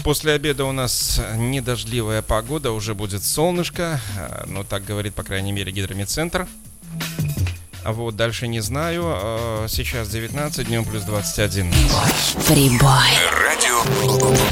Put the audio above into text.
После обеда у нас недождливая погода, уже будет солнышко, ну так говорит, по крайней мере, гидрометцентр. А вот дальше не знаю. Сейчас 19, днем плюс 21. Прибой. Радио